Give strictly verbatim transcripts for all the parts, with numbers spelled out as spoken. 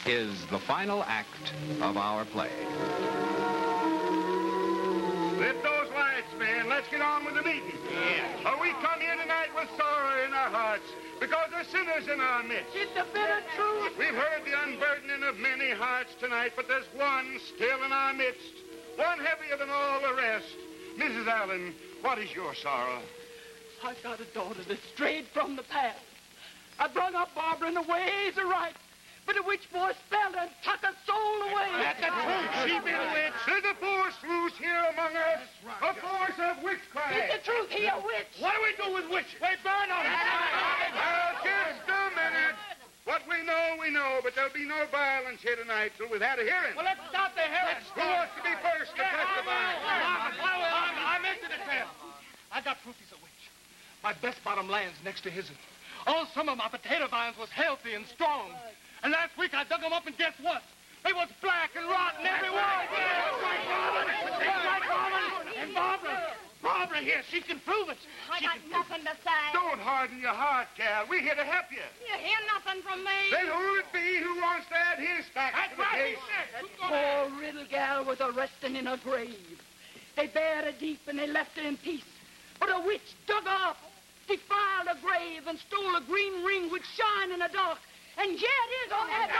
is the final act of our play. Lift those lights, man. Let's get on with the meeting. Yeah. Oh, we come here tonight with sorrow in our hearts because there's sinners in our midst. It's the bitter truth. We've heard the unburdening of many hearts tonight, but there's one still in our midst, one heavier than all the rest. Missus Allen, what is your sorrow? I got a daughter that strayed from the path. I brung up Barbara in the ways of right, but a witch boy spelled her and took her soul away. That's the truth. She been a witch. There's a force loose here among us. A force of witchcraft. It's the truth, he a witch. What do we do with witches? We burn them. Now, just a minute. What we know, we know, but there'll be no violence here tonight till we've had a hearing. Well, let's start the hearing. Who wants to be first to testify? I'm into the tale. I got proof he's a witch. My best bottom land's next to his. All summer, my potato vines was healthy and strong. And last week, I dug them up, and guess what? They was black and rotten every one. And Barbara, Barbara here, she can prove it. I She got can nothing to say. Don't harden your heart, gal. We're here to help you. You hear nothing from me. Then who'll it be who wants to add his facts That's to the right. case? Poor little gal was a resting in her grave. They buried her deep and they left her in peace. But a witch dug her up, defiled her grave, and stole a green ring which shine in the dark. And here it is on that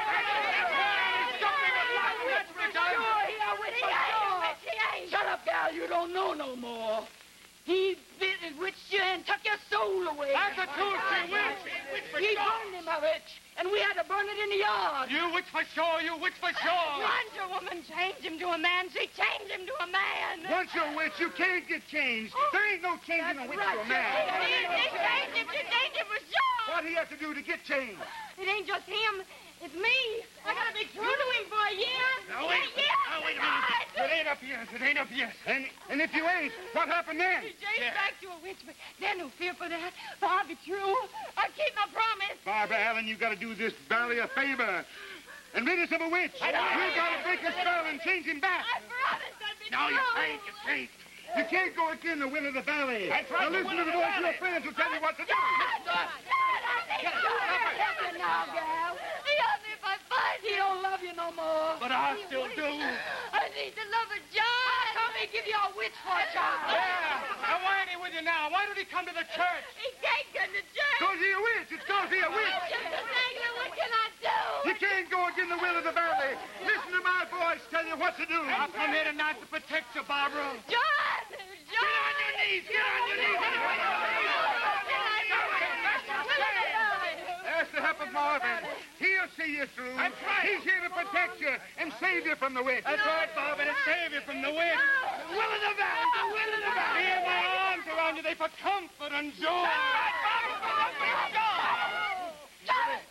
Sure, he a witch for sure. Shut up, gal. You don't know no more. He bit and witched you and took your soul away. That's the truth, she witch. He burned him a witch, and we had to burn it in the yard. You witch for sure, you witch for sure. Once a woman changed him to a man, she changed him to a man. Once you're a witch, you can't get changed. There ain't no changing a witch to a man. She, she changed him, she changed him for sure. What do you have to do to get changed? It ain't just him, it's me. I gotta be true to him for a year. Now, wait, a year. now, wait a minute. It ain't up yet. It ain't up yet. And and if you ain't, what happened then? She changed back to a witch, but there's no fear for that. For I'll be true. I keep my promise. Barbara Allen, you got to do this valley a favor and rid us of a witch. You got to break a spell and change him back. I promise I'll be No, true. you can't. You can't. You can't go against the will of the valley. That's right, Now the listen will to of the the voice of your valley. friends who tell you what to do. Dad, Dad, I need to help you now, gal. He helped me if I fight He him. don't love you no more. But I still do. I need to love a John. Come and give you a witch for a child. Yeah. Now, why ain't he with you now? Why don't he come to the church? He can't get to church. Cause he a witch. It's cause he a witch. Just a regular, what can I do? You can't go against the will of the valley. Listen to my voice tell you what to do. I've come here tonight to protect you, Barbara. John! John! Get on your knees! Get on your knees! Ask the help of Marvin. He'll see you through. That's right. He's here to protect you and save you from the witch. That's right, Bob, and to save you from the wind. The will of the valley. The will of the valley. Here, my arms around you, they for comfort and joy. John!